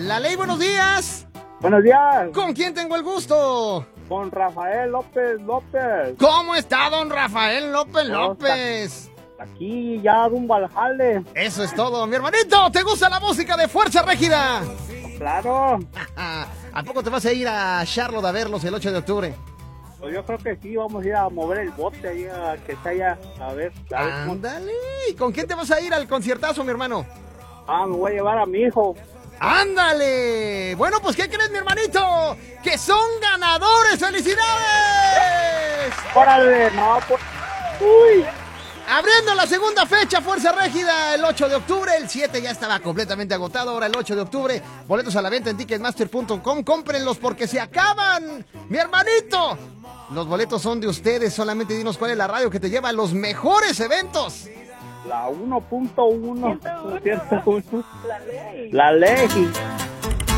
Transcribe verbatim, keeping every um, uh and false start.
La Ley, buenos días. Buenos días. ¿Con quién tengo el gusto? Con Rafael López López. ¿Cómo está don Rafael López López? Aquí ya rumbo al jale. Eso es todo, mi hermanito. ¿Te gusta la música de Fuerza Régida? Claro. ¿A poco te vas a ir a Charlotte a verlos el ocho de octubre? Pues yo creo que sí, vamos a ir a mover el bote ahí, a que está allá, a ver. A ver cómo... Ándale. ¿Y con quién te vas a ir al conciertazo, mi hermano? Ah, me voy a llevar a mi hijo. ¡Ándale! Bueno, pues, ¿qué crees, mi hermanito? ¡Que son ganadores! ¡Felicidades! ¡Órale! No, pues... ¡Uy! Abriendo la segunda fecha, Fuerza Régida, el ocho de octubre. El siete ya estaba completamente agotado. Ahora el ocho de octubre, boletos a la venta en ticketmaster punto com. Cómprenlos porque se acaban, mi hermanito. Los boletos son de ustedes. Solamente dinos cuál es la radio que te lleva a los mejores eventos. La uno punto uno. La ley. La ley.